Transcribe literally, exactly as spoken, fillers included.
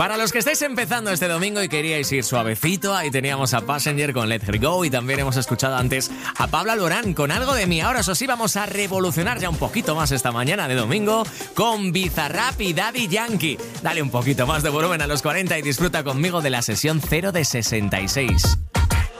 Para los que estáis empezando este domingo y queríais ir suavecito, ahí teníamos a Passenger con Let Her Go y también hemos escuchado antes a Pablo Alborán con Algo de mí. Ahora, eso sí, vamos a revolucionar ya un poquito más esta mañana de domingo con Bizarrap y Daddy Yankee. Dale un poquito más de volumen a los cuarenta y disfruta conmigo de la sesión cero de sesenta y seis.